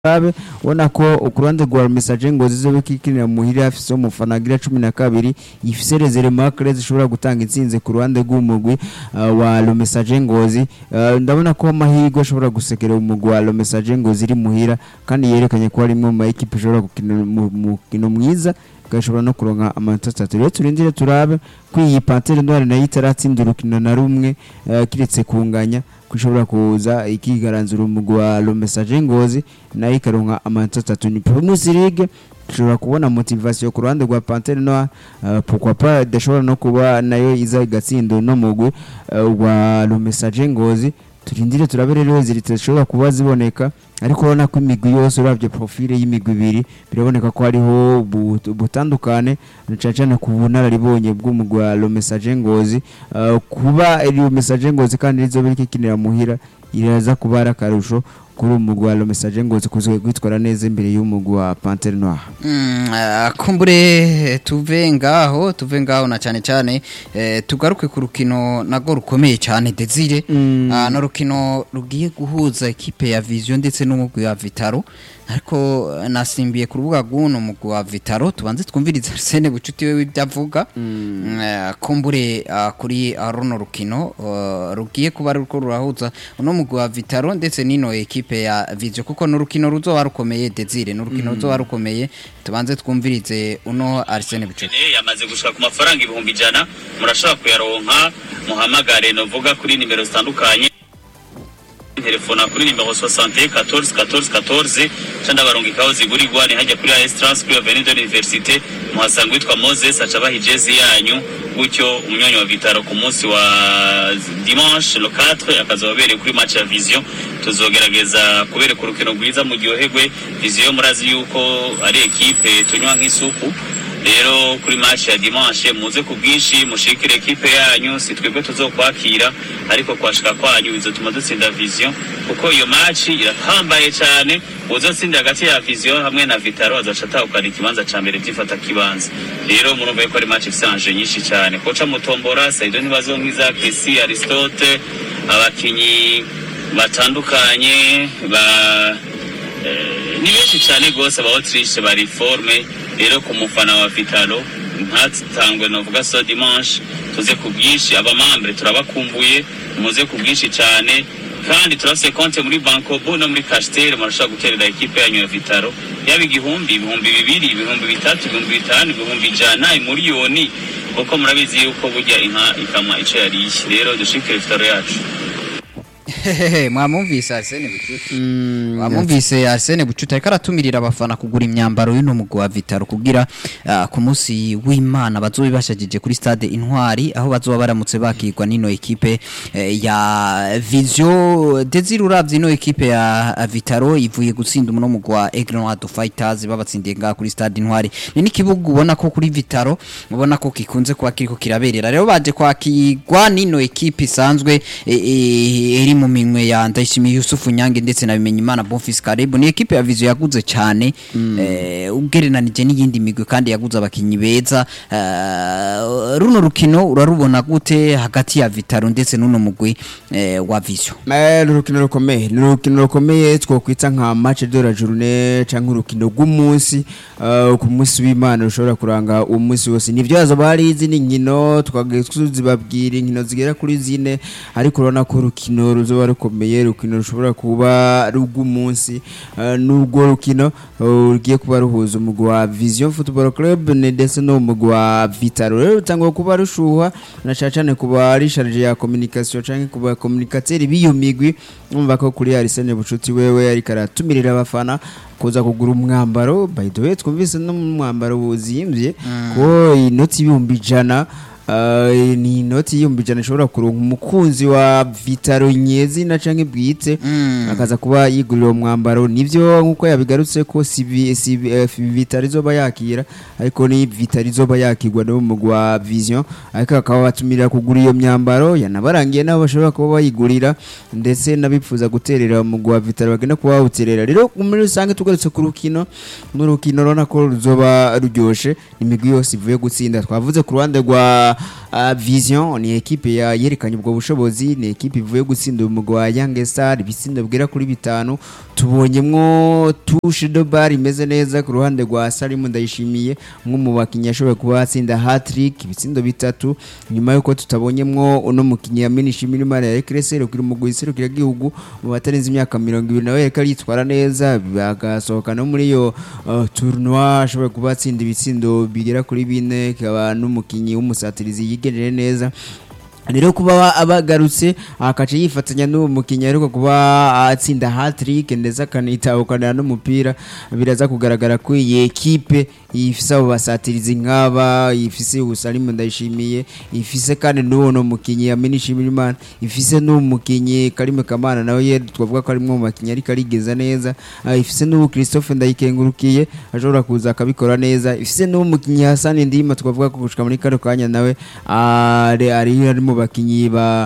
Abe ubona ko ukurande rwa message ngo zizobe kikinira muhira afise umufana agira 12 ifise rezere markers zishobora gutanga intsinze ku ruhande rw'umugwi wa lo message ngozi ndabona ko amahirwe ashobora gusekera umugwi wa lo message ngozi iri muhira kandi yerekanye ko ari mu ma equipe ishobora gukina mukino mwiza gashobora no kuronka amanota 3 rero turindire turabe kwiyi Panthère Noire nayo itaratsinda urukino na rumwe kiretse kunganya kushobora kuza ikigaranzura umugwi wa lo message ngozi nayo ikaronka amanota 3 ni Primus League tushobora kubona motivation ku ruhande rwa Panthère Noire pourquoi pas dashobora no kuba nayo iza igatsindo no mugwi wa lo message ngozi turindire turabe rero zirishobora kuba ziboneka ariko urabona ko imigwi yose uravye profile y'imigwi ibiri biraboneka ko hariho butandukane cyane ku bunararibonye bw'umugwi wa lo message ngozi kuba lo message ngozi kandi rizobe kikinira muhira iraza kuba arakarusho kuri umugwi wa lo message ngozi kuzwe kwitwara neza imbere y'umugwi wa Panthère Noire. Kumbure tuve ngaho na cyane tugaruke ku rukino nago rukomeye cyane Desire no rukino rugiye guhuza equipe ya Vision ndetse n'umugwi wa Vitaro ariko nasimbiye ku rubuga guno umugwi wa Vitaro tubanze twumviriza Arsene Bucuti we byavuga kumbure kuri runo rukino rugiye kuba ruko rurahuza uno mugwi wa Vitaro ndetse nino equipe ya Vision kuko no rukino ruzoba rukomeye Desire no rukino ruzoba rukomeye tubanze twumvirize uno Arsene Bucuti yamaze gushaka ku mafaranga 100 murashaka kuyaronka muhamagare novuga kuri nimero zitandukanye telefona kuri nimero 60 14 14 14 cyanda barungikaho zigurirwa ni hajya kuri AS Transfer Avenue de l'Université muhasanga witwa Moses acabaha ijezi yanyu gutyo umunyonyo wa Vitaro ku munsi wa dimanche le 4 akazobereye kuri match ya Vision tuzogerageza kubereka urukino rwiza mu gihohegwe Vision murazi yuko ari equipe tunywa nk'isupu rero kuri match ya dimanche muze ku bwinshi mushikire equipe yanyu sitwebwe tuzokwakira ariko kwashika kwanyu bizotuma dutsinda Vision kuko iyo match irahambaye cyane uzotsinda hagati ya Vision hamwe na Vitaro azacata ukana ikibanza ca mbere byifata kibanza rero murumva ko ari match ifsanje nyinshi cyane koca mutombora Saido ntibazonkiza Kesi Aristote abakinyi batandukanye ni benshi cyane gose ba Autriche ba reforme rero ku mufana wa Vitalo ntatangwe novuga so dimanche tuze ku bwinshi abamambre turabakumbuye muze ku bwinshi cyane kandi turafise konte muri Bankobo no muri Castel marashaka guterera equipe yanyu ya Vitaro yabi igihumbi 2000 3 5 100 miliyoni kuko murabizi yuko burya inka ikama ico yari rero dushikire Vitaro yacu mwamumvise Arsene Bucuti mwamumvise Arsene Bucuti ariko aratumirira abafana kugura imyambaro y'ino mugwi wa Vitaro kugira ku munsi w'Imana bazobibashagije kuri stade Intwari aho bazoba baramutse bakirwa nino equipe ya Vision Desire uravye ino equipe ya Vitaro ivuye gutsinda umuno mugwi wa Aigle Fighters babatsindiye nga kuri stade Intwari ni nikibuga ubona ko kuri Vitaro ubona ko kikunze kuba kiriko kiraberera rero baje kwakirwa nino equipe isanzwe eri mu minwe ya Ndayishimiye Yusufu Nyange ndetse na Bimenyimana Bonfils Karibu ni equipe ya Vision yaguze cyane ugereranije n'iyindi migwe kandi yaguze abakinyi beza runo rukino urarubona gute hagati ya Vitaro ndetse n'uno mugwi wa Vision urukino rukomeye twokwita nka match de la journée cyangwa urukino rw'umunsi ku munsi w'Imana rushobora kuranga umunsi wose nivyo yazoba ari izindi nkino twagezibabwira inkino zigera kuri zine ariko urabona ko urukino ruzoba rukomeye rukino rushobora kuba rug'umunsi n'urwo rukino rugiye kuba ruhuza umugwi wa Vision Football Club ndetse no umugwi wa Vitaro rero rutangwa kuba rushuha na cyane kuba ari charge ya communication cyangwa kuba communicateur biyo migwi umva ko kuri Arsene Bucuti wewe ari karatumirira abafana kuza kugura umwambaro by the way twumvise no mwambaro wuzimvye ko inoti 100 ni inoti y'umbijana ishobora kuronka umukunzi wa Vitaro nyezi na canke bwite akaza kuba yigurira umwambaro nivyo nkuko yabigarutse ko Vitaro izoba yakira ariko ni Vitaro izoba yakirwa no mu gwa Vision ariko akaba batumira kugura iyo myambaro yanabarangiye nabo bashobora kuba bayigurira ndetse nabipfuza guterera mu gwa Vitaro bagenda kuba bawuterera rero muri rusange tugarutse ku rukino n'urukino rona ko ruzoba ruryoshe imigwi yose ivuye gutsinda twavuze ku ruhande rwa wa Vision ni equipe yerekanye ubwo bushobozi, ni equipe ivuye gutsinda umugwi wa Young Star ibitsindo bwera kuri 5 tubonyemwo touche de balle imeze neza ku ruhande rwa Salim Ndayishimiye mu bakinyi yashoboye kuba atsinda hat-trick ibitsindo 3 nyuma yuko tutabonyemwo uno mukinyi Yamenishimira Imana ya Crescero kuri umugwi serukira gihugu mu batarenze imyaka 20 nawe yareka yitwara neza bagasohoka no muri yo tournoi ashoboye kuba atsinda ibitsindo bigera kuri 4 kaba n'umukinyi w'umusatirizi yigejeje neza. Rero kuba abagarutse akace yifatanya n'uwo mukinya ariko kuba atsinda hat-trick ndetse akanitahukana n'umupira biraza kugaragara ko iyi equipe ifise abo basatirizi nk'aba ifise Salim Ndayishimiye ifise kandi n'uwo no mukinyi Yamenishimira Imana ifise n'umukinyi Karime Kamana nawe twavuga ko ari mu makinyi ariko arigeza neza ifise n'uwo Christophe Ndayikengurukiye ashobora kuza akabikora neza ifise n'uwo mukinyi Hassan Ndima twavuga ko gushika muri kano kanya nawe ari mu bakinyi ba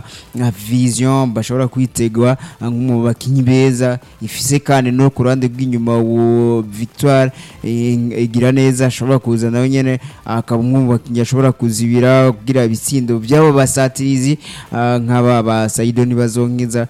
Vision bashobora kwitegwa mu bakinyi beza ifise kandi no kurande bw'inyuma wo Victoire igira neza ashobora kuza nawe nyene akabumwe bakinyi ashobora kuzibira kugira ibitsindo byabo basatirizi nk'aba ba Saido Nibazonkiza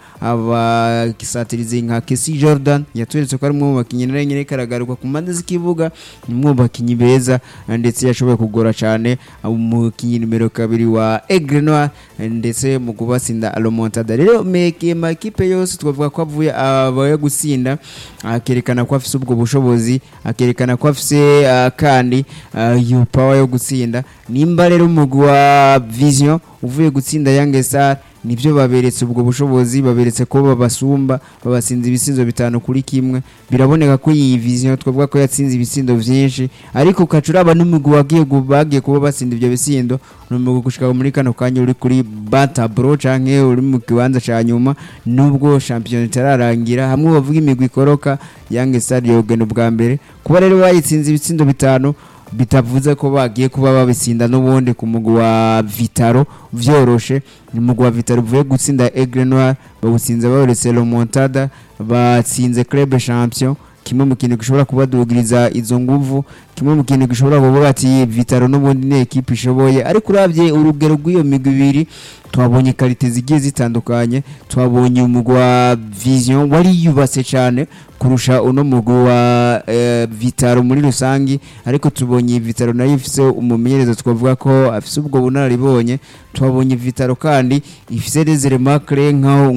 aba kisatirizi nka Kesi Jordan yatweretse ko ari mu bakinyi nyene karagaruka ku mpande z'ikibuga mu bakinyi beza ndetse yashoboye kugora cyane umukinyi numero 2 wa Aigle Noir ndetse mu kubatsinda Alomontada. Rero makipe yose twavuga ko avuye abaye gutsinda akerekana ko afise ubwo bushobozi akerekana ko afise kandi yo power yo gutsinda nimba rero umugwi wa Vision uvuye gutsinda Young Star nibyo baberetse ubwo bushobozi baberetse ko babasumba babatsinze ibisinzo 5 kuri kimwe biraboneka ko iyi Vision twavuga ko yatsinze ibitsindo byinshi ariko kacuraba n'umugwi bagiye kuba batsinda ibyo bisindo n'umugwi gushika muri kano kanya uri kuri batabro canke uri mu kibanza ca nyuma nubwo champion itararangira hamwe bavuga imigwi ikoroka Young Star yogeno bwa mbere kuba rero bayitsinze ibitsindo 5 bitavuze ko bagiye kuba babitsinda n'ubundi ku mugwi wa Vitaro vyoroshe ni mugwi wa Vitaro vuye gutsinda Aigle Noir bagutsinze baberetse Alomontada batsinze Club Champion kimwe mu kintu gishobora kubadugiriza izo nguvu kimwe mu kintu gishobora kuvuga ati Vitaro n'ubundi ne equipe ishoboye ariko uravye urugero rw'iyo migwi ibiri twabonye qualité zigiye zitandukanye twabonye umugwi wa Vision wari yubatse cyane kurusha uno mugwi wa Vitaro muri rusangi ariko tubonye Vitaro nayo ifise umumenyerezo twavuga ko afise ubwo bunararibonye twabonye Vitaro kandi ifise des éléments clés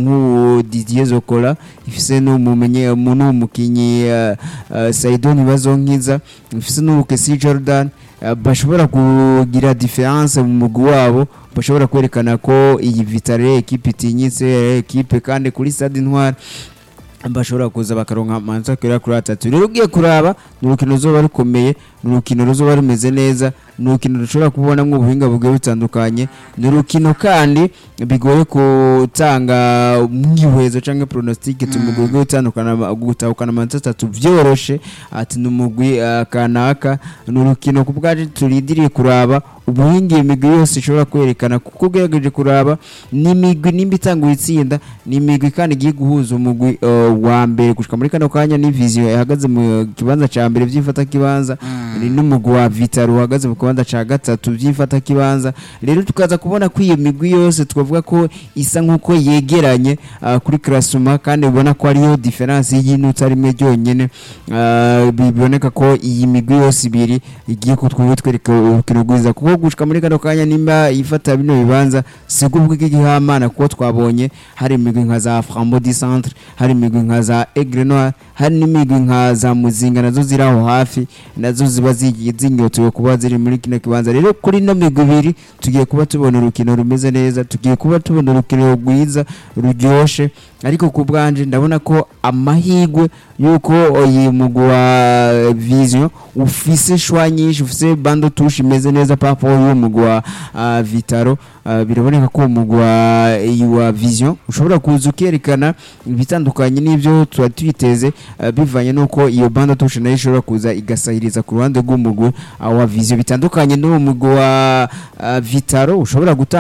nka Didier Zokola ifise n'umukinyi Saido Nibazonkiza ifise n'Ukesi Jordan bashobora kugira difference mu mugwi wabo bashobora kwerekana ko iyi Vitaro equipe itinyitse equipe kandi kuri Stade Intwari bashobora kuza bakaronka amanota kuri 3 rero ugiye kuraba n'urukino ruzoba rukomeye n'urukino ruzoba rumeze neza n'urukino rushobora kubona mu buhinga bugiye butandukanye n'urukino kandi bigoye gutanga umwihwezo canke pronostic tumugoye gutahukana amanota 3 vyoroshe ati n'umugwi kanaka n'urukino kubwaje turindiriye kuraba ubuhingi imigwi yose ishobora kwerekana kuko ugerageje kuraba n'imigwi nimba itangura itsinda n'imigwi kandi igiye guhuza umugwi wa mbere gushika muri kano kanya ni Vision yahagaze mu kibanza ca mbere vyifata kibanza ni n'umugwi wa Vitaro uhagaze mu kibanza ca gatatu vyifata kibanza rero tukaza kubona ko iyo migwi yose twavuga ko isa nkuko yegeranye kuri classement kandi ubona ko ariyo difference y'inota rimwe ryonyene biboneka ko iyi migwi yose ibiri igiye kutwereka urukino rwiza kuko gushika muri kano kanya nimba ifata bino bibanza segubwe gihamana kuko twabonye hari imigwi nka za Frambo du Centre hari imigwi nka za Aigle Noir hari n'imigwi nka za Muzinga nazo ziraho hafi nazo ziba zinyotewe kuba ziri muri kino kibanza rero kuri no migwi ibiri tugiye kuba tubona urukino rumeze neza tugiye kuba tubona urukino rwiza ruryoshe ariko ku bwanje ndabona ko amahigwe yuko uyu mugwi wa Vision ufise shwanyisha ufise bando touche imeze neza papo uyu mugwi wa Vitaro biraboneka ko umugwi wa Vision ushobora kuza ukerekana bitandukanye n'ivyo twiteze bivanye nuko iyo bando touche nayo ishobora kuza igasahiriza ku ruhande rw'umugwi wa Vision bitandukanye n'umugwi wa Vitaro ushobora